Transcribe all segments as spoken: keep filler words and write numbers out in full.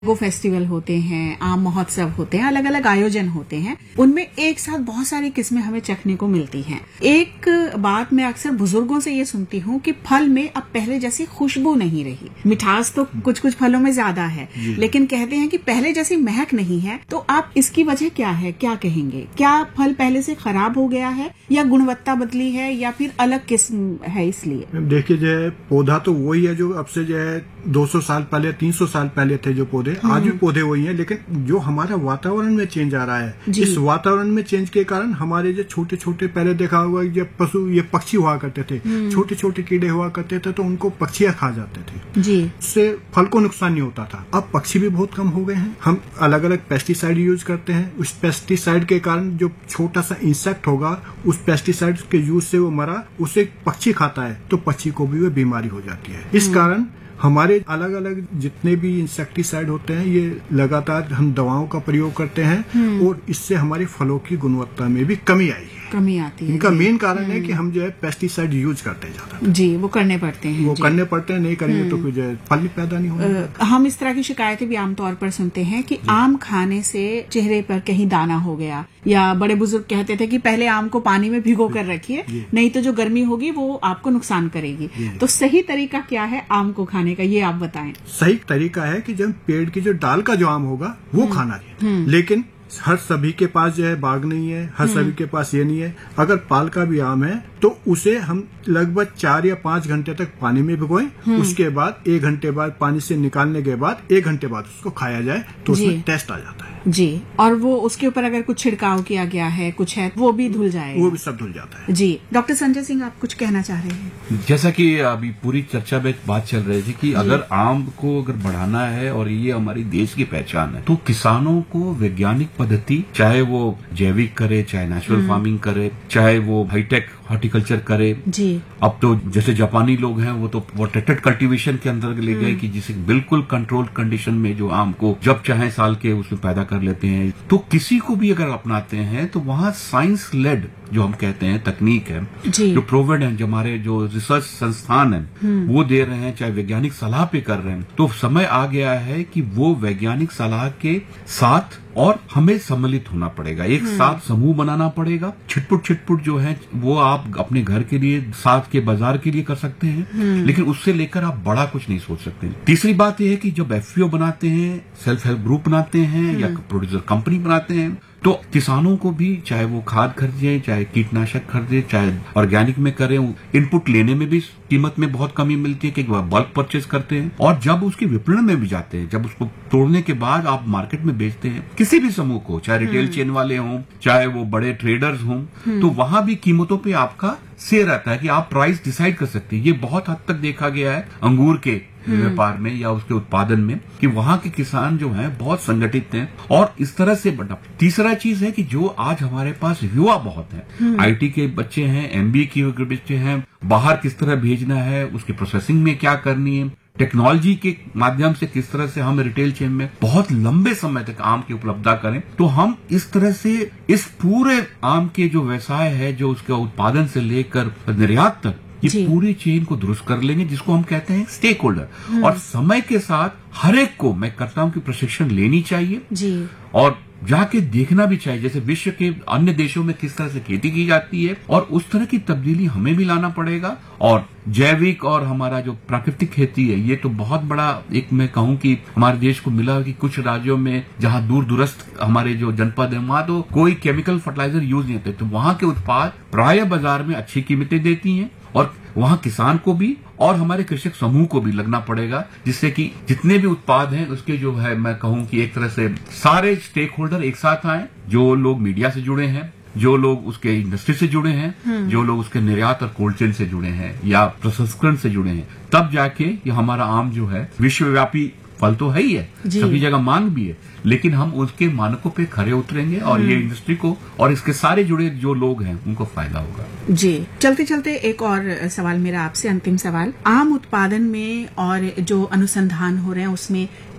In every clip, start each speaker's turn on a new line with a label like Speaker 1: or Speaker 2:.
Speaker 1: वो फेस्टिवल होते हैं, आम महोत्सव होते हैं, अलग अलग आयोजन होते हैं, उनमें एक साथ बहुत सारी किस्में हमें चखने को मिलती हैं। एक बात मैं अक्सर बुजुर्गों से ये सुनती हूँ कि फल में अब पहले जैसी खुशबू नहीं रही। मिठास तो कुछ कुछ फलों में ज्यादा है, लेकिन कहते हैं कि पहले जैसी महक नहीं है। तो आप इसकी वजह क्या है, क्या कहेंगे? क्या फल पहले से खराब हो गया है, या गुणवत्ता बदली है, या फिर अलग किस्म है इसलिए?
Speaker 2: देखिए, जो है पौधा तो वही है जो अब से जो है दो सौ साल पहले, तीन सौ साल पहले थे जो पौधे, आज भी पौधे वही हैं, लेकिन जो हमारा वातावरण में चेंज आ रहा है, इस वातावरण में चेंज के कारण हमारे जो छोटे छोटे, पहले देखा होगा जब पशु, ये पक्षी हुआ करते थे, छोटे छोटे कीड़े हुआ करते थे, तो उनको पक्षियां खा जाते थे जी, उससे फल को नुकसान नहीं होता था। अब पक्षी भी बहुत कम हो गए हैं। हम अलग अलग पेस्टिसाइड यूज करते हैं, उस पेस्टिसाइड के कारण जो छोटा सा इंसेक्ट होगा, उस पेस्टिसाइड के यूज से वो मरा, उसे पक्षी खाता है तो पक्षी को भी वो बीमारी हो जाती है। इस कारण हमारे अलग अलग जितने भी इंसेक्टिसाइड होते हैं, ये लगातार हम दवाओं का प्रयोग करते हैं, और इससे हमारे फलों की गुणवत्ता में भी कमी आई है,
Speaker 1: कमी आती है।
Speaker 2: इनका मेन कारण है कि हम जो है पेस्टिसाइड यूज करते हैं ज्यादा
Speaker 1: जी, वो करने पड़ते हैं,
Speaker 2: वो करने पड़ते हैं, नहीं करेंगे तो फिर जो है फल भी पैदा नहीं होगा।
Speaker 1: हम इस तरह की शिकायतें भी आमतौर पर सुनते हैं कि आम खाने से चेहरे पर कहीं दाना हो गया, या बड़े बुजुर्ग कहते थे कि पहले आम को पानी में भिगो कर रखिए, नहीं तो जो गर्मी होगी वो आपको नुकसान करेगी। तो सही तरीका क्या है आम को खाने का, ये आप बताएं।
Speaker 2: सही तरीका है कि जब पेड़ की जो डाल का जो आम होगा वो खाना है, लेकिन हर सभी के पास जो है बाग नहीं है, हर सभी के पास ये नहीं है। अगर पाल का भी आम है तो उसे हम लगभग चार या पांच घंटे तक पानी में भिगोएं, उसके बाद एक घंटे बाद पानी से निकालने के बाद एक घंटे बाद उसको खाया जाए तो उसमें टेस्ट आ जाता है
Speaker 1: जी। और वो उसके ऊपर अगर कुछ छिड़काव किया गया है, कुछ है, वो भी धुल जाएगा,
Speaker 2: वो भी सब धुल जाता है जी।
Speaker 1: डॉक्टर संजय सिंह, आप कुछ कहना चाह रहे हैं?
Speaker 3: जैसा कि अभी पूरी चर्चा में बात चल रही थी कि अगर आम को अगर बढ़ाना है और ये हमारी देश की पहचान है, तो किसानों को वैज्ञानिक पद्धति, चाहे वो जैविक करे, चाहे नेचुरल फार्मिंग करे, चाहे वो हाईटेक हॉर्टिकल्चर करे
Speaker 1: जी।
Speaker 3: अब तो जैसे जापानी लोग हैं वो तो प्रोटेक्टेड कल्टीवेशन के अंदर ले गए कि जिसे बिल्कुल कंट्रोल कंडीशन में जो आम को जब चाहे साल के उसमें पैदा कर लेते हैं। तो किसी को भी अगर अपनाते हैं तो वहां साइंस लेड जो हम कहते हैं तकनीक है, जो प्रोवेड है, जो हमारे जो रिसर्च संस्थान है वो दे रहे हैं, चाहे वैज्ञानिक सलाह पे कर रहे हैं, तो समय आ गया है कि वो वैज्ञानिक सलाह के साथ और हमें सम्मिलित होना पड़ेगा, एक साथ समूह बनाना पड़ेगा। छिटपुट छिटपुट जो है वो आप अपने घर के लिए, साथ के बाजार के लिए कर सकते हैं, लेकिन उससे लेकर आप बड़ा कुछ नहीं सोच सकते। तीसरी बात यह है कि जब एफपीओ बनाते हैं, सेल्फ हेल्प ग्रुप बनाते हैं या प्रोड्यूसर कंपनी बनाते हैं, तो किसानों को भी चाहे वो खाद खरीदे, चाहे कीटनाशक खरीदे, चाहे ऑर्गेनिक में करें, इनपुट लेने में भी कीमत में बहुत कमी मिलती है कि बल्क परचेज करते हैं, और जब उसके विपणन में भी जाते हैं, जब उसको तोड़ने के बाद आप मार्केट में बेचते हैं किसी भी समूह को, चाहे रिटेल चेन वाले हों, चाहे वो बड़े ट्रेडर्स हों, तो वहां भी कीमतों पे आपका से रहता है कि आप प्राइस डिसाइड कर सकते हैं। ये बहुत हद तक देखा गया है अंगूर के व्यापार में या उसके उत्पादन में कि वहां के किसान जो हैं बहुत संगठित हैं और इस तरह से बढ़ा। तीसरा चीज है कि जो आज हमारे पास युवा बहुत है, आईटी के बच्चे हैं, एमबीए के बच्चे हैं, बाहर किस तरह भेजना है, उसकी प्रोसेसिंग में क्या करनी है, टेक्नोलॉजी के माध्यम से किस तरह से हम रिटेल चेन में बहुत लंबे समय तक आम की उपलब्धता करें, तो हम इस तरह से इस पूरे आम के जो व्यवसाय है, जो उसके उत्पादन से लेकर निर्यात तक, ये पूरी चेन को दुरुस्त कर लेंगे, जिसको हम कहते हैं स्टेक होल्डर। और समय के साथ हर एक को मैं करता हूं कि प्रशिक्षण लेनी चाहिए जी। और जाके देखना भी चाहिए जैसे विश्व के अन्य देशों में किस तरह से खेती की जाती है, और उस तरह की तब्दीली हमें भी लाना पड़ेगा। और जैविक और हमारा जो प्राकृतिक खेती है, ये तो बहुत बड़ा एक मैं कहूं कि हमारे देश को मिला कि कुछ राज्यों में जहां दूर दूरस्थ हमारे जो जनपद है वहां तो कोई केमिकल फर्टिलाइजर यूज नहीं होते, तो वहां के उत्पाद प्राय बाजार में अच्छी कीमतें देती हैं, और वहां किसान को भी और हमारे कृषक समूह को भी लगना पड़ेगा, जिससे कि जितने भी उत्पाद हैं उसके जो है मैं कहूं कि एक तरह से सारे स्टेक होल्डर एक साथ आए, जो लोग मीडिया से जुड़े हैं, जो लोग उसके इंडस्ट्री से जुड़े हैं, जो लोग उसके निर्यात और कोल्ड चेन से जुड़े हैं या प्रसंस्करण से जुड़े हैं, तब जाके ये हमारा आम जो है विश्वव्यापी फल तो है ही है, सभी जगह मांग भी है, लेकिन हम उसके मानकों पे खरे उतरेंगे और ये इंडस्ट्री को और इसके सारे जुड़े जो लोग हैं उनको फायदा होगा
Speaker 1: जी। चलते चलते एक और सवाल मेरा आपसे, अंतिम सवाल, आम उत्पादन में और जो अनुसंधान हो रहे हैं उसमें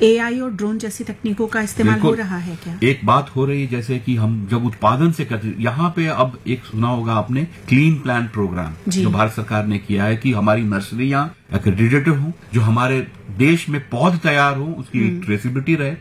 Speaker 1: एआई और ड्रोन जैसी तकनीकों का इस्तेमाल हो रहा है क्या?
Speaker 3: एक बात हो रही है जैसे कि हम जब उत्पादन से करते, यहाँ पे अब एक सुना होगा आपने क्लीन प्लांट प्रोग्राम जो भारत सरकार ने किया है कि हमारी नर्सरियां एक्रेडिटेड हों, जो हमारे देश में पौध तैयार हो उसकी ट्रेसिबिलिटी रहे।